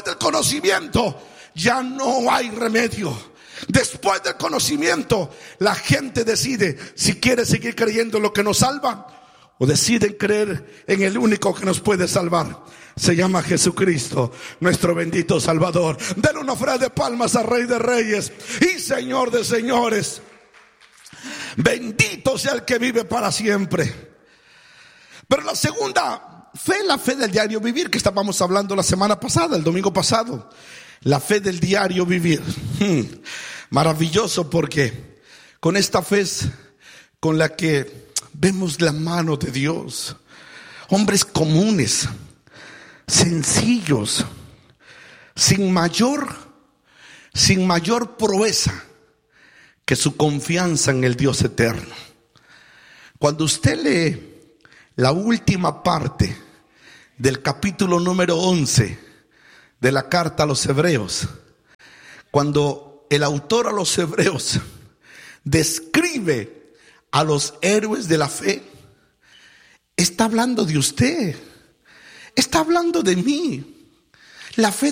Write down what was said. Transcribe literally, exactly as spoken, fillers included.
del conocimiento ya no hay remedio. Después del conocimiento, la gente decide si quiere seguir creyendo en lo que nos salva o deciden creer en el único que nos puede salvar. Se llama Jesucristo, nuestro bendito Salvador. Den una ofrenda de palmas al Rey de Reyes y Señor de Señores. Bendito sea el que vive para siempre. Pero la segunda fe, la fe del diario vivir, que estábamos hablando la semana pasada, el domingo pasado. La fe del diario vivir. Hmm. Maravilloso, porque con esta fe es con la que vemos la mano de Dios. Hombres comunes, sencillos, sin mayor, sin mayor proeza que su confianza en el Dios eterno. Cuando usted lee la última parte del capítulo número once de la carta a los Hebreos, cuando el autor a los Hebreos describe a los héroes de la fe, está hablando de usted, está hablando de mí. La fe